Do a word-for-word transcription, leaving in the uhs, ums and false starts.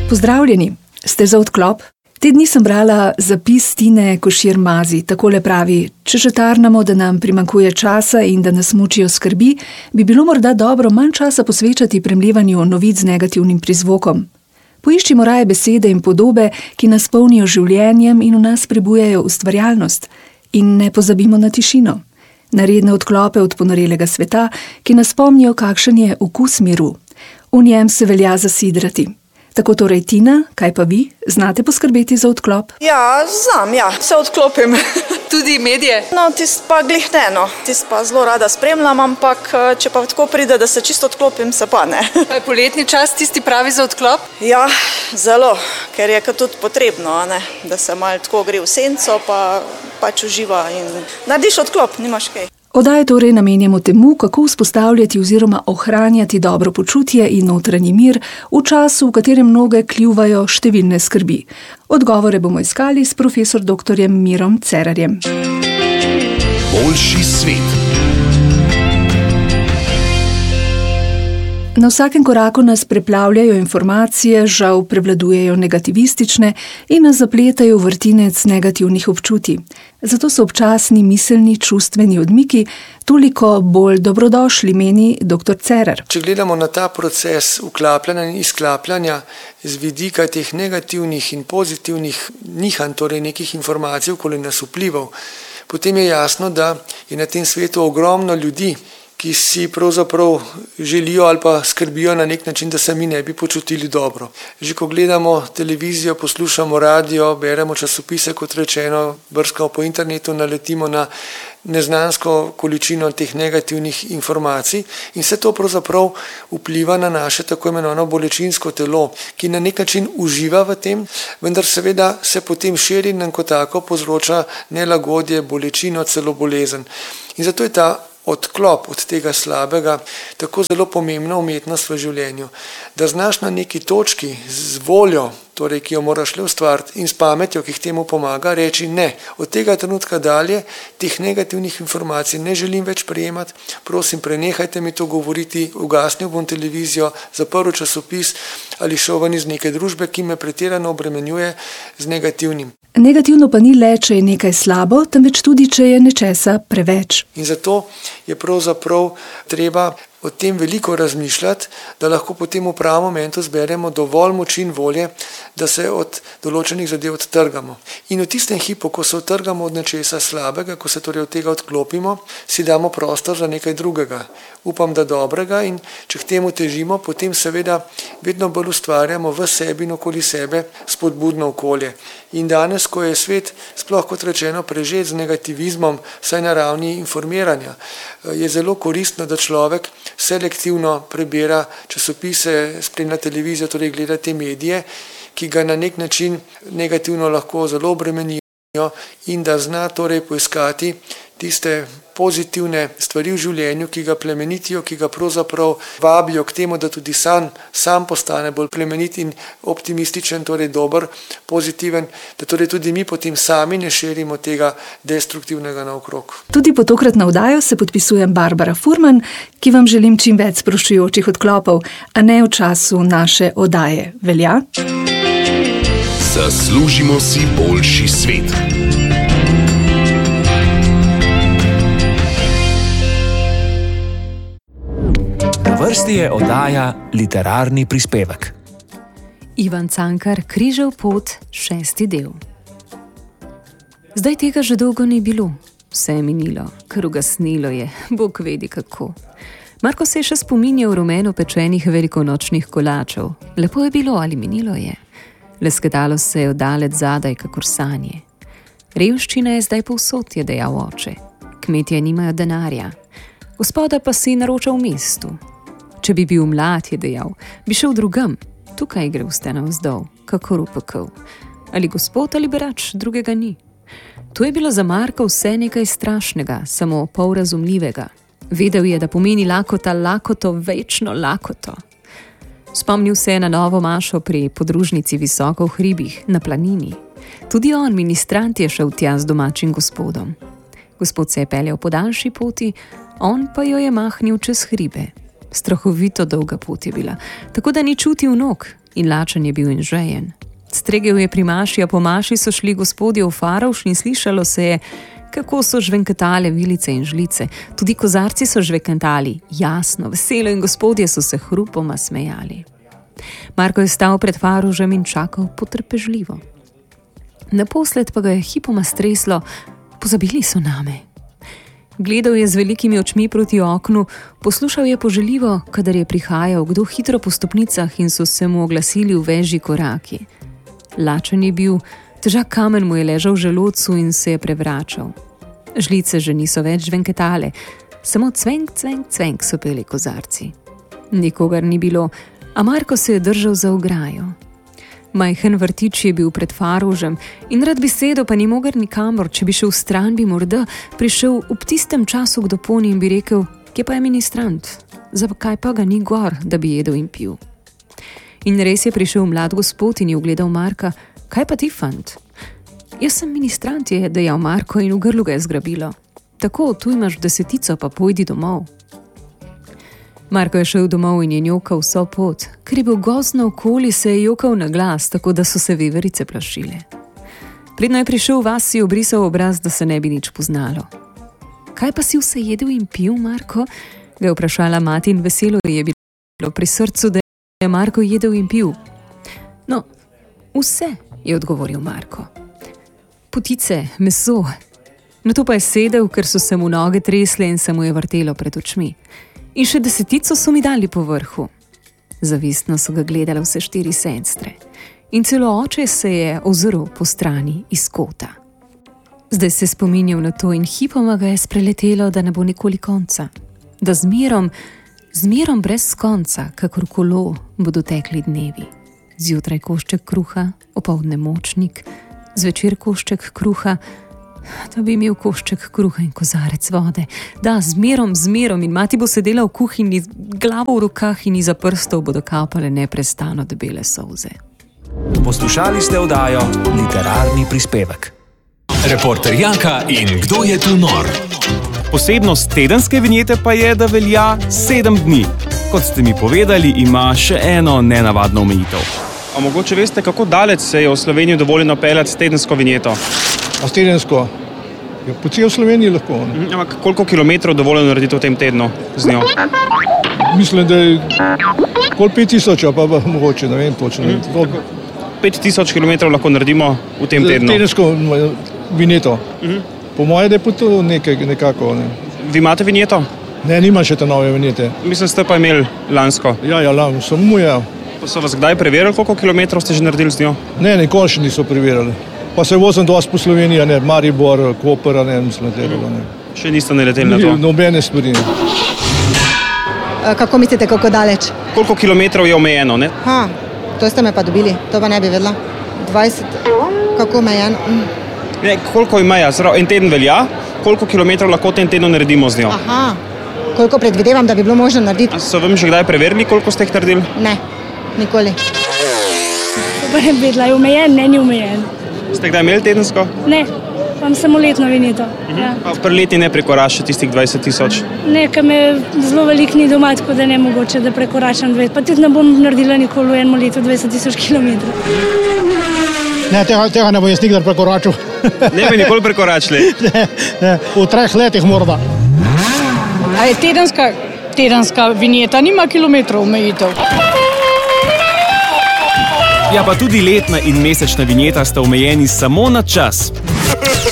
Pozdravljeni, ste za odklop? Te dni sem brala zapis Tine Košir Mazi, takole pravi: če že tarnamo, da nam primanjkuje časa in da nas mučijo skrbi, bi bilo morda dobro manj časa posvečati premlevanju novic z negativnim prizvokom. Poiščimo raje besede in podobe, ki nas polnijo življenjem in v nas prebujajo ustvarjalnost. In ne pozabimo na tišino, na redne odklope od ponorelega sveta, ki nas spomnijo, kakšen je okus miru. V njem se velja zasidrati. Tako torej, Tina, kaj pa vi? Znate poskrbeti za odklop? Ja, znam, ja, se odklopim. Tudi medije? No, tist pa glih ne, no. Tist pa zelo rada spremljam, ampak če pa tako pride, da se čisto odklopim, se pa ne. Pa je poletni čas tisti pravi za odklop? Ja, zelo, ker je tudi potrebno, a ne, da se malo tako gre v senco, pa pač uživa in narediš odklop, nimaš kaj. Oddajo torej namenjamo temu, kako vzpostavljati oziroma ohranjati dobro počutje in notranji mir v času, v katerem mnoge kljuvajo številne skrbi. Odgovore bomo iskali s profesor doktorjem Mirom Cerarjem. Boljši svet. Na vsakem koraku nas preplavljajo informacije, žal prevladujejo negativistične in nas zapletajo v vrtinec negativnih občutij. Zato so občasni miselni, čustveni odmiki toliko bolj dobrodošli, meni doktor Cerar. Če gledamo na ta proces vklapljanja in izklapljanja z vidika teh negativnih in pozitivnih nihanj, torej nekih informacij, okoli nas vplival, potem je jasno, da je na tem svetu ogromno ljudi, ki si pravzaprav želijo ali pa skrbijo na nek način, da se mi ne bi počutili dobro. Že ko gledamo televizijo, poslušamo radio, beremo časopise, kot rečeno, brskamo po internetu, naletimo na neznansko količino teh negativnih informacij in vse to pravzaprav vpliva na naše tako imenovano bolečinsko telo, ki na nek način uživa v tem, vendar seveda se potem širi in kot tako povzroča nelagodje, bolečino, celo bolezen. In zato je ta odklop od tega slabega tako zelo pomembna umetnost v življenju, da znaš na neki točki z voljo, torej ki jo moraš le ustvariti, in s pametjo, ki k temu pomaga, reči ne. Od tega trenutka dalje teh negativnih informacij ne želim več prejemati, prosim, prenehajte mi to govoriti, ugasnil bom televizijo, zaprl časopis ali šel ven iz neke družbe, ki me pretirano obremenjuje z negativnim. Negativno pa ni le, če je nekaj slabo, temveč tudi, če je nečesa preveč. In zato je pravzaprav treba o tem veliko razmišljati, da lahko potem v pravem momentu zberemo dovolj moči in volje, da se od določenih zadev odtrgamo. In v tistem hipu, ko se odtrgamo od nečesa slabega, ko se torej od tega odklopimo, si damo prostor za nekaj drugega. Upam, da dobrega, in če k temu težimo, potem seveda vedno bolj ustvarjamo v sebi in okoli sebe spodbudno okolje. In danes, ko je svet, sploh kot rečeno, prežet z negativizmom, vsaj na ravni informiranja, je zelo koristno, da človek selektivno prebira časopise, spremlja televizijo, torej gleda te medije, ki ga na nek način negativno lahko zelo obremenijo, in da zna torej poiskati tiste pozitivne stvari v življenju, ki ga plemenitijo, ki ga pravzaprav vabijo k temu, da tudi sam, sam postane bolj plemenit in optimističen, torej dober, pozitiven, da torej tudi mi potem sami ne širimo tega destruktivnega naokrog. Tudi po tokratno oddajo se podpisujem Barbara Furman, ki vam želim čim več sproščujočih odklopov, a ne v času naše oddaje. Velja? Zaslužimo si boljši svet. Na vrsti je oddaja Literarni prispevek. Ivan Cankar, Križev pot, šesti del. Zdaj tega že dolgo ni bilo. Vse je minilo, kar ugasnilo je, Bog vedi kako. Marko se je še spominjal rumeno pečenih velikonočnih kolačev. Lepo je bilo ali minilo je. Lesketalo se je oddalec zadaj, kakor sanje. Revščina je zdaj povsod, je dejal oče. Kmetje nimajo denarja. Gospoda pa si naroča v mestu. Če bi bil mlad, je dejal, bi šel drugam. Tukaj gre v stena vzdol, kakor v pekel. Ali gospod ali berač, drugega ni. To je bilo za Marka vse nekaj strašnega, samo pol razumljivega. Vedel je, da pomeni lakota, lakoto, večno lakoto. Spomnil se je na novo mašo pri podružnici visoko v hribih, na planini. Tudi on, ministrant, je šel tja z domačim gospodom. Gospod se je peljal po daljši poti, on pa jo je mahnil čez hribe. Strahovito dolga pot je bila, tako da ni čutil nog, In lačen je bil in žejen. Stregel je pri maši, a po maši so šli gospodje v Farovš in slišalo se je, kako so žvenketale vilice in žlice. Tudi kozarci so žvenketali, jasno, veselo, in gospodje so se hrupoma smejali. Marko je stal pred Farovžem in čakal potrpežljivo. Naposled pa ga je hipoma streslo, pozabili so name. Gledal je z velikimi očmi proti oknu, poslušal je poželjivo, kadar je prihajal kdo hitro po stopnicah in so se mu oglasili v vežji koraki. Lačen je bil, težak kamen mu je ležal v želodcu in se je prevračal. Žlice že niso več žvenketale, samo cvenk, cvenk, cvenk so peli kozarci. Nikogar ni bilo, a Marko se je držal za ograjo. Majhen vrtič je bil pred Farovžem in rad bi sedel, pa ni mogel nikamor. Če bi šel stran, bi morda prišel ob tistem času k doponi in bi rekel, kje pa je ministrant, zakaj pa ga ni gor, da bi jedel in pil. In res je prišel mlad gospod in je ugledal Marka. Kaj pa ti, fant? Jaz sem ministrant, je dejal Marko, in v grlu ga je zgrabilo. Tako, tu imaš desetico, pa pojdi domov. Marko je šel domov in je njokal vso pot. Ker je bil gozdno okoli, se je jokal na glas, tako da so se veverice plašile. Predno je prišel v vas, si obrisal obraz, da se ne bi nič poznalo. Kaj pa si vse jedel in pil, Marko? Ga je vprašala mati in veselo je bilo pri srcu, da je Marko jedel in pil. No, vse, je odgovoril Marko. Potice, meso. Na to pa je sedel, ker so se mu noge tresle in se mu je vrtelo pred očmi. In še desetico so mi dali po vrhu. Zavistno so ga gledale vse štiri sestre. In celo oče se je ozrl po strani iz kota. Zdaj se je spominjal na to in hipoma ga je spreletelo, da ne bo nikoli konca. Da zmerom, zmerom brez konca, kakor kolo, bodo tekli dnevi. Zjutraj košček kruha, opoldne močnik, zvečer košček kruha, da bi imel košček kruha in kozarec vode. Da, zmerom, zmerom, in mati bo sedela v kuhinji, glavo v rokah in iza prstov bodo kapale neprestano debele solze. Poslušali ste oddajo Literarni prispevek. Reporter Janka in Kdo je tu nor? Posebnost tedenske vinjete pa je, da velja sedem dni. Kot ste mi povedali, ima še eno nenavadno omejitev. A mogoče veste, kako daleč se je v Sloveniji dovoljeno peljati s tedensko vinjeto? A s tedensko? Ja, po cel Sloveniji lahko. Ne? Ampak koliko kilometrov dovoljeno narediti v tem tednu z njo? Mislim, da je kol pet tisoč, pa pa mogoče, ne vem točno. Mm. Pet tisoč kilometrov lahko naredimo v tem tednu. Tedensko vinjeto. Mm. Po moje, da je to nekaj, nekako. Ne. Vi imate vinjeto? Ne, nima še te nove vinjete. Mislim, ste pa imeli lansko. Ja, ja, lansko, samo mu ja. Pa so vas kdaj preverili, koliko kilometrov ste že naredili z njo? Ne, nikoli še niso preverili. Pa se vozim dosti po Sloveniji, ne, Maribor, Koper, ne, mislim, tega, ne. Še niste naleteli na to? Nobene stvari. Kako mislite, kako daleč? Koliko kilometrov je omejeno, ne? Ha, to ste me pa dobili, to pa ne bi vedela. dvajset, kako omejeno? Ne, koliko je meja? En teden velja, koliko kilometrov lahko ten teden naredimo z njo? Aha, koliko predvidevam, da bi bilo možno narediti? A so vam že kdaj preverili, koliko ste jih naredili? Ne, nikoli. Pa ne bi vedela, je omejen, ne, ni omejen. Ste kdaj imeli tedensko? Ne, imam samo letno vinjeto. Uh-huh. Ja. Pa pri leti ne prekoraša tistih dvajset tisoč? Ne, ker me zelo veliko ni doma, tako da ne mogoče, da prekoračam dvajset. Pa tudi ne bom naredila nikoli v enem letu dvajset tisoč kilometrov. Ne, tega, tega ne bom jaz nikdar prekoračil. Ne bi nikoli prekoračili? Ne, ne, v treh letih morda. A je tedenska, tedenska vinjeta, nima kilometrov omejitev. Ja, pa tudi letna in mesečna vinjeta sta omejeni samo na čas.